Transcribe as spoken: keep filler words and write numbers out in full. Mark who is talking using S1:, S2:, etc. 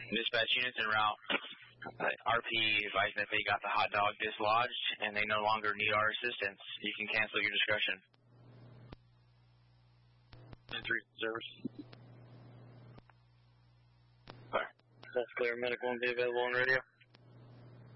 S1: Dispatch units en route. Uh, R P advising that they got the hot dog dislodged and they no longer need our assistance. You can cancel your discretion.
S2: nine three service.
S1: Clear.
S2: That's clear. Medical will be available on radio.